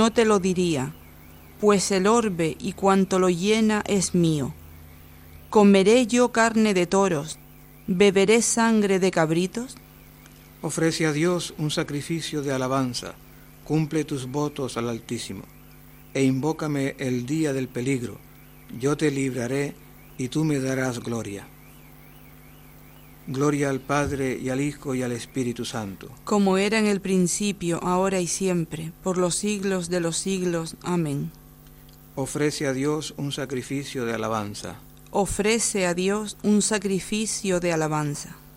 no te lo diría, pues el orbe y cuanto lo llena es mío. ¿Comeré yo carne de toros? ¿Beberé sangre de cabritos? Ofrece a Dios un sacrificio de alabanza, cumple tus votos al Altísimo, e invócame el día del peligro, yo te libraré y tú me darás gloria. Gloria al Padre y al Hijo y al Espíritu Santo. Como era en el principio, ahora y siempre, por los siglos de los siglos. Amén. Ofrece a Dios un sacrificio de alabanza. Ofrece a Dios un sacrificio de alabanza.